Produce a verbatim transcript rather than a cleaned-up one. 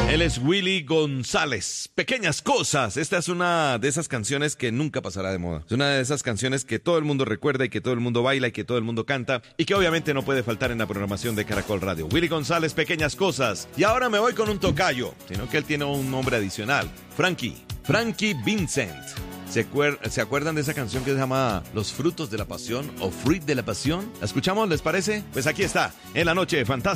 Él es Willy González. Pequeñas cosas. Esta es una de esas canciones que nunca pasará de moda. Es una de esas canciones que todo el mundo recuerda y que todo el mundo baila y que todo el mundo canta y que obviamente no puede faltar en la programación de Caracol Radio. Willy González, Pequeñas cosas. Y ahora me voy con un tocayo, sino que él tiene un nombre adicional. Frankie. Frankie Vincent. ¿Se, acuer- ¿Se acuerdan de esa canción que se llama Los frutos de la pasión o Fruit de la pasión? ¿La escuchamos? ¿Les parece? Pues aquí está, en la noche fantástica.